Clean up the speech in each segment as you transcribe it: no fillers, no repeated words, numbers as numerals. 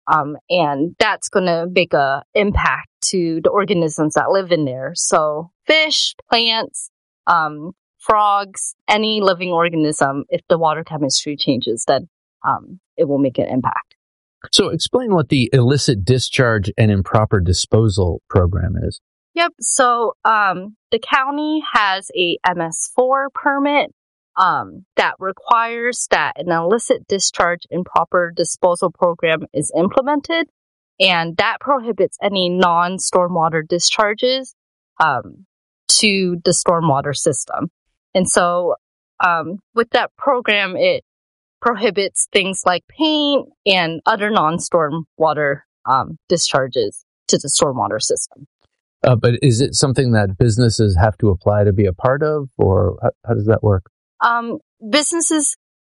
And that's going to make a impact to the organisms that live in there. So fish, plants, frogs, any living organism, if the water chemistry changes, then it will make an impact. So explain what the illicit discharge and improper disposal program is. Yep. So the county has a MS4 permit that requires that an illicit discharge and proper disposal program is implemented, and that prohibits any non-stormwater discharges to the stormwater system. And so with that program, it prohibits things like paint and other non-stormwater discharges to the stormwater system. But is it something that businesses have to apply to be a part of, or how does that work? Businesses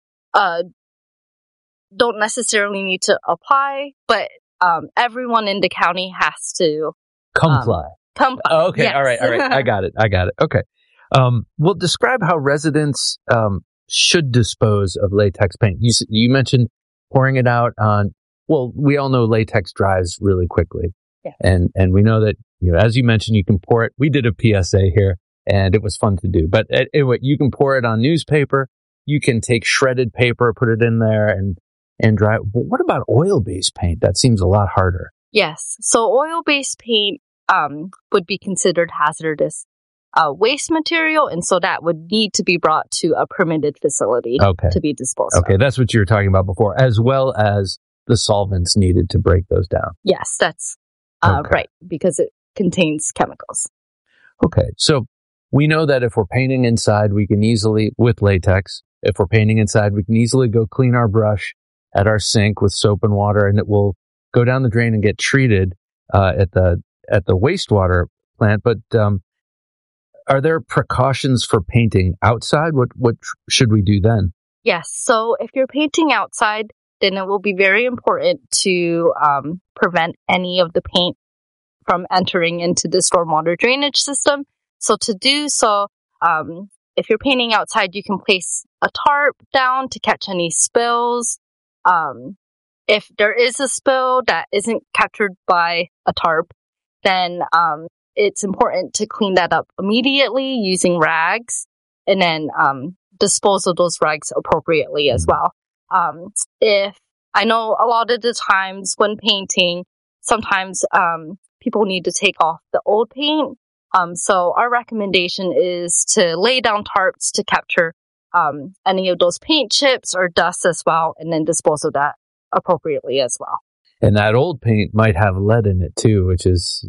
don't necessarily need to apply, but everyone in the county has to comply. Oh, okay, yes. all right. I got it. Okay. Well, describe how residents should dispose of latex paint. You mentioned pouring it out on. Well, we all know latex dries really quickly, and we know that as you mentioned, you can pour it. We did a PSA here, and it was fun to do. But anyway, you can pour it on newspaper. You can take shredded paper, put it in there, and dry it. But what about oil-based paint? That seems a lot harder. Yes. So oil-based paint would be considered hazardous waste material, and so that would need to be brought to a permitted facility to be disposed of. Okay, that's what you were talking about before, as well as the solvents needed to break those down. Yes, that's right, because it contains chemicals. Okay, so we know that if we're painting inside, we can easily, with latex, if we're painting inside, we can easily go clean our brush at our sink with soap and water, and it will go down the drain and get treated at the wastewater plant. But are there precautions for painting outside? What should we do then? Yes, so if you're painting outside, then it will be very important to prevent any of the paint from entering into the stormwater drainage system. So to do so, if you're painting outside, you can place a tarp down to catch any spills. If there is a spill that isn't captured by a tarp, then it's important to clean that up immediately using rags, and then dispose of those rags appropriately as well. If I know a lot of the times when painting, sometimes people need to take off the old paint. So our recommendation is to lay down tarps to capture any of those paint chips or dust as well, and then dispose of that appropriately as well. And that old paint might have lead in it too, which is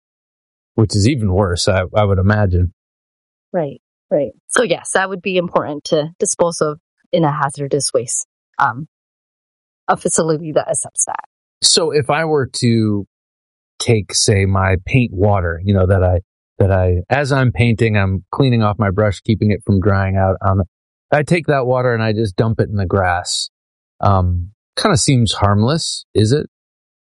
even worse, I would imagine. Right. So yes, that would be important to dispose of in a hazardous waste, a facility that accepts that. So if I were to take, say, my paint water, that I, as I'm painting, I'm cleaning off my brush, keeping it from drying out. I take that water and I just dump it in the grass. Kind of seems harmless, is it?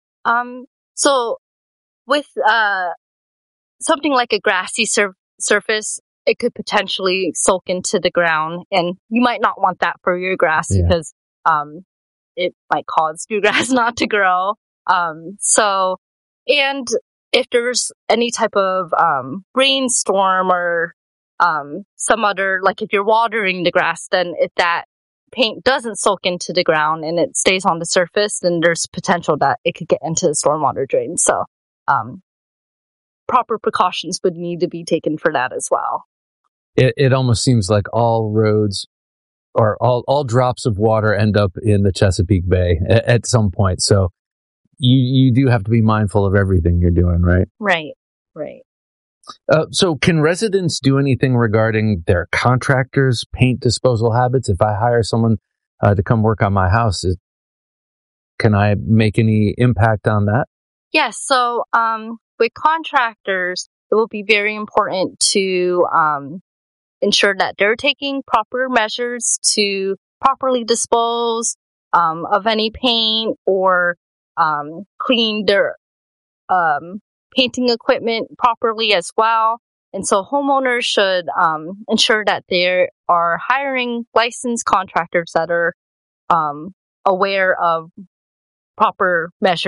So with something like a grassy surface, it could potentially soak into the ground, and you might not want that for your grass because it might cause your grass not to grow. And if there's any type of rainstorm or some other, like if you're watering the grass, then if that paint doesn't soak into the ground and it stays on the surface, then there's potential that it could get into the stormwater drain. So proper precautions would need to be taken for that as well. It almost seems like all roads or all drops of water end up in the Chesapeake Bay at some point. So you do have to be mindful of everything you're doing, right? Right. So can residents do anything regarding their contractors' paint disposal habits? If I hire someone to come work on my house, can I make any impact on that? Yes. So with contractors, it will be very important to ensure that they're taking proper measures to properly dispose of any paint or clean their painting equipment properly as well. And so homeowners should ensure that they are hiring licensed contractors that are aware of proper measures